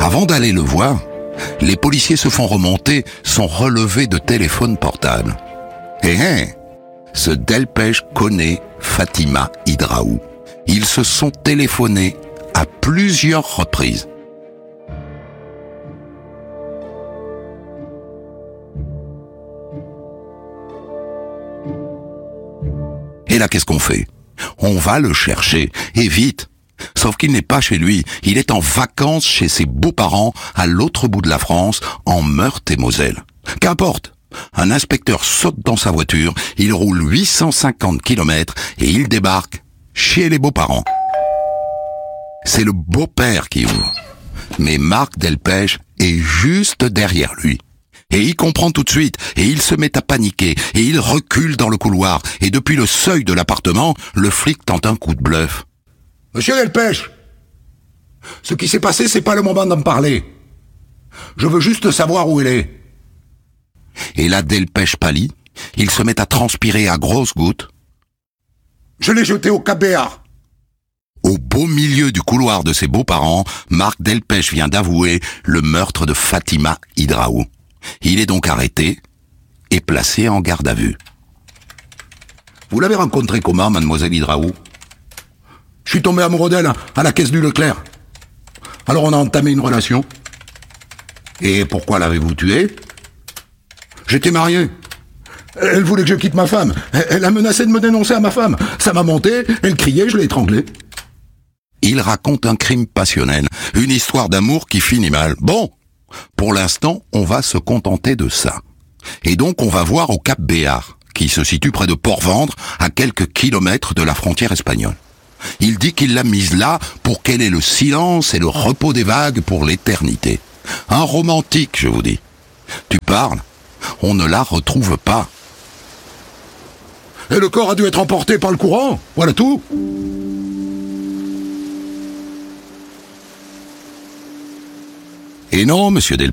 Avant d'aller le voir, les policiers se font remonter son relevé de téléphone portable. Ce Delpech connaît Fatima Hidraou. Ils se sont téléphonés à plusieurs reprises. Et là, qu'est-ce qu'on fait? On va le chercher, et vite. Sauf qu'il n'est pas chez lui, il est en vacances chez ses beaux-parents à l'autre bout de la France, en Meurthe-et-Moselle. Qu'importe, un inspecteur saute dans sa voiture, il roule 850 km et il débarque chez les beaux-parents. C'est le beau-père qui ouvre. Mais Marc Delpech est juste derrière lui. Et il comprend tout de suite, et il se met à paniquer, et il recule dans le couloir, et depuis le seuil de l'appartement, le flic tente un coup de bluff. « Monsieur Delpech, ce qui s'est passé, c'est pas le moment d'en parler. Je veux juste savoir où elle est. » Et là, Delpech pâlit, il se met à transpirer à grosses gouttes. « Je l'ai jetée au Cap Béar. » Au beau milieu du couloir de ses beaux-parents, Marc Delpech vient d'avouer le meurtre de Fatima Hidraou. Il est donc arrêté et placé en garde à vue. Vous l'avez rencontrée comment, mademoiselle Hidraou? Je suis tombé amoureux d'elle à la caisse du Leclerc. Alors on a entamé une relation. Et pourquoi l'avez-vous tuée? J'étais marié. Elle voulait que je quitte ma femme. Elle a menacé de me dénoncer à ma femme. Ça m'a monté, elle criait, je l'ai étranglée. Il raconte un crime passionnel, une histoire d'amour qui finit mal. Bon, pour l'instant, on va se contenter de ça. Et donc on va voir au Cap Béar, qui se situe près de Port-Ventre, à quelques kilomètres de la frontière espagnole. Il dit qu'il l'a mise là pour qu'elle ait le silence et le repos des vagues pour l'éternité. Un romantique, je vous dis. Tu parles, on ne la retrouve pas. Et le corps a dû être emporté par le courant, voilà tout. Et non, monsieur Delpech.